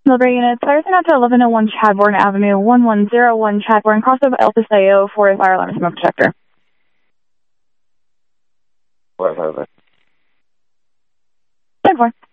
Milbury units, fires are out to 1101 Chadbourne Avenue, 1101 Chadbourne, crossover Alpha Sayo for a fire alarm smoke detector. What have I? 10-4.